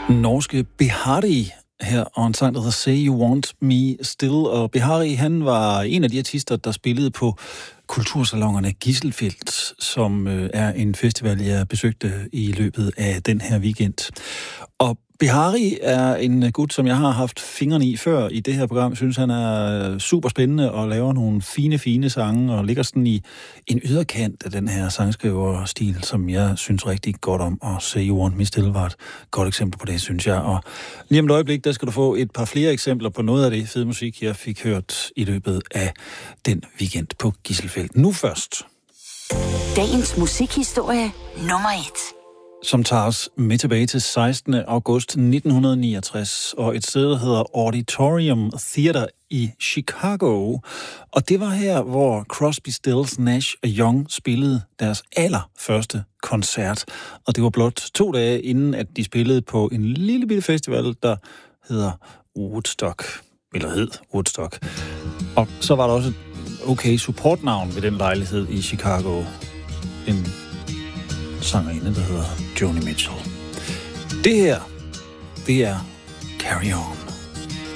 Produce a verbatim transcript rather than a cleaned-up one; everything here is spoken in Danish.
Norske Behari her, og en sang, der hedder Say You Want Me Still. Og Behari, han var en af de artister, der spillede på kultursalongerne Gisselfeld, som er en festival, jeg besøgte i løbet af den her weekend. Og Behari er en gut, som jeg har haft fingrene i før i det her program. Jeg synes, han er super spændende og laver nogle fine, fine sange, og ligger sådan i en yderkant af den her sangskriverstil, som jeg synes rigtig godt om. Og Say You Want Me Still var et godt eksempel på det, synes jeg. Og lige om et øjeblik, der skal du få et par flere eksempler på noget af det fede musik, jeg fik hørt i løbet af den weekend på Gisselfeld. Nu først. Dagens musikhistorie nummer et. Som tager os med tilbage til sekstende august nitten niogtres, og et sted, der hedder Auditorium Theater i Chicago. Og det var her, hvor Crosby, Stills, Nash og Young spillede deres allerførste koncert. Og det var blot to dage inden, at de spillede på en lille bitte festival, der hedder Woodstock. Eller hed Woodstock. Og så var der også et okay supportnavn ved den lejlighed i Chicago. En sangerinde, der hedder Joni Mitchell. Det her, det er Carry On.